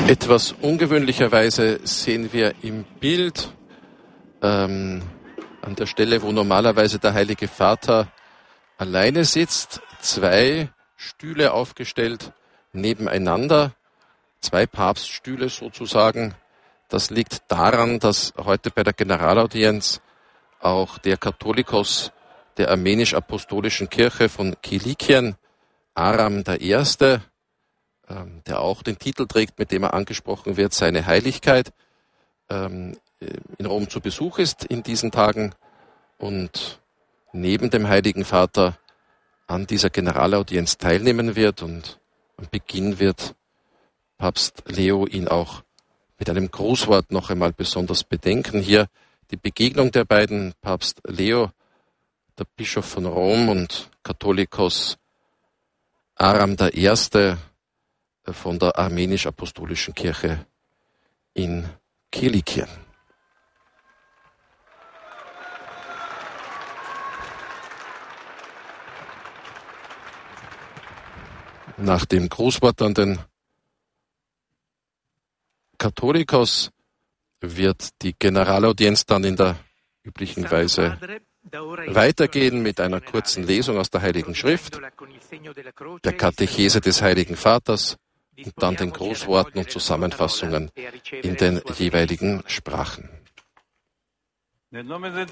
Etwas ungewöhnlicherweise sehen wir im Bild an der Stelle, wo normalerweise der Heilige Vater alleine sitzt, 2 Stühle aufgestellt nebeneinander, 2 Papststühle sozusagen. Das liegt daran, dass heute bei der Generalaudienz auch der Katholikos der Armenisch-Apostolischen Kirche von Kilikien, Aram I., der auch den Titel trägt, mit dem er angesprochen wird, seine Heiligkeit, in Rom zu Besuch ist in diesen Tagen und neben dem Heiligen Vater an dieser Generalaudienz teilnehmen wird, und am Beginn wird Papst Leo ihn auch mit einem Grußwort noch einmal besonders bedenken. Hier die Begegnung der beiden, Papst Leo, der Bischof von Rom, und Katholikos Aram I. von der Armenisch-Apostolischen Kirche in Kilikien. Nach dem Grußwort an den Katholikos wird die Generalaudienz dann in der üblichen Weise weitergehen mit einer kurzen Lesung aus der Heiligen Schrift, der Katechese des Heiligen Vaters und dann den Grußworten und Zusammenfassungen in den jeweiligen Sprachen. Im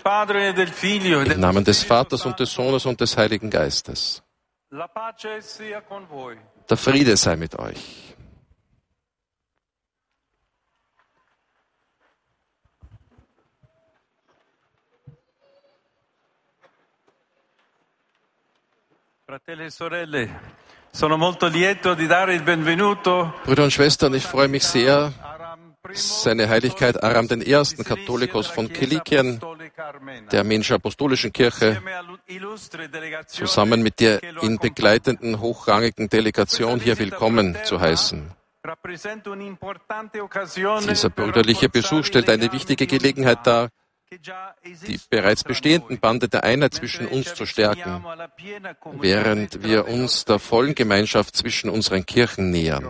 Namen des Vaters und des Sohnes und des Heiligen Geistes. Der Friede sei mit euch. Brüder und Schwestern, ich freue mich sehr, seine Heiligkeit Aram I., Katholikos von Kilikien, der Armenisch-Apostolischen Kirche, zusammen mit der ihn begleitenden hochrangigen Delegation hier willkommen zu heißen. Dieser brüderliche Besuch stellt eine wichtige Gelegenheit dar, die bereits bestehenden Bande der Einheit zwischen uns zu stärken, während wir uns der vollen Gemeinschaft zwischen unseren Kirchen nähern.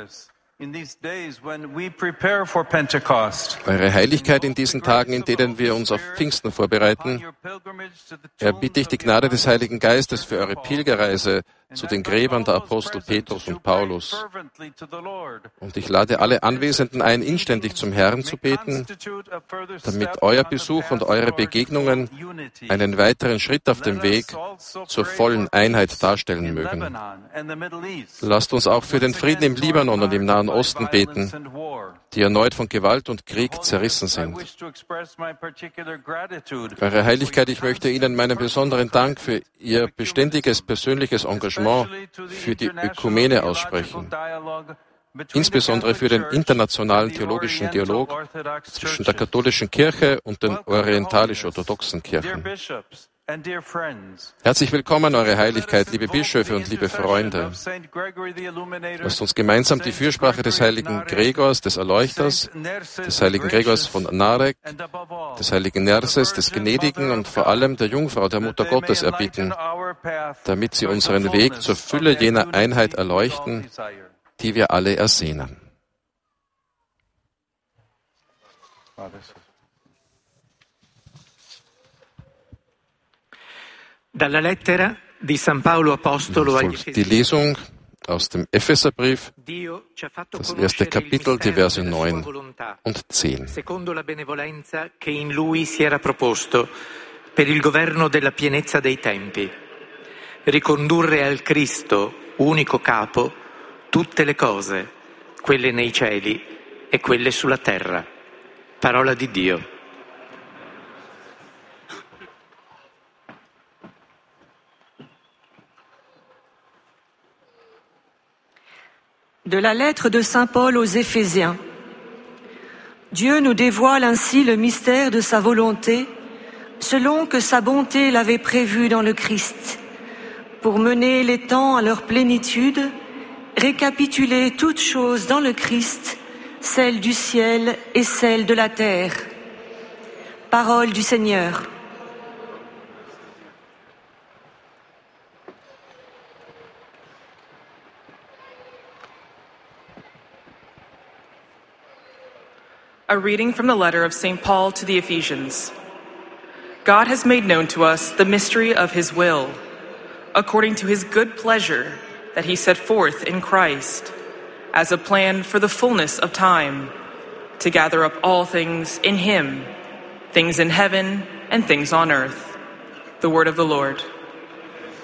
Eure Heiligkeit, in diesen Tagen, in denen wir uns auf Pfingsten vorbereiten, erbitte ich die Gnade des Heiligen Geistes für eure Pilgerreise zu den Gräbern der Apostel Petrus und Paulus. Und ich lade alle Anwesenden ein, inständig zum Herrn zu beten, damit euer Besuch und eure Begegnungen einen weiteren Schritt auf dem Weg zur vollen Einheit darstellen mögen. Lasst uns auch für den Frieden im Libanon und im Nahen Osten beten, die erneut von Gewalt und Krieg zerrissen sind. Eure Heiligkeit, ich möchte Ihnen meinen besonderen Dank für Ihr beständiges persönliches Engagement für die Ökumene aussprechen, insbesondere für den internationalen theologischen Dialog zwischen der katholischen Kirche und den orientalisch-orthodoxen Kirchen. Herzlich willkommen, Eure Heiligkeit, liebe Bischöfe und liebe Freunde. Lasst uns gemeinsam die Fürsprache des heiligen Gregors, des Erleuchters, des heiligen Gregors von Narek, des heiligen Nerses, des Gnädigen und vor allem der Jungfrau, der Mutter Gottes, erbitten, damit sie unseren Weg zur Fülle jener Einheit erleuchten, die wir alle ersehnen. Folgt die Lesung aus dem Epheserbrief, das erste Kapitel, die Verse 9 und 10. Secondo la benevolenza che in lui si era proposto per il governo della pienezza dei tempi, ricondurre al Cristo, unico capo, tutte le cose, quelle nei cieli e quelle sulla terra. Parola di Dio. De la lettre de Saint Paul aux Éphésiens. Dieu nous dévoile ainsi le mystère de sa volonté, selon que sa bonté l'avait prévu dans le Christ, pour mener les temps à leur plénitude, récapituler toutes choses dans le Christ, celles du ciel et celles de la terre. Parole du Seigneur. A reading from the letter of St. Paul to the Ephesians. God has made known to us the mystery of his will, according to his good pleasure that he set forth in Christ, as a plan for the fullness of time, to gather up all things in him, things in heaven and things on earth. The word of the Lord.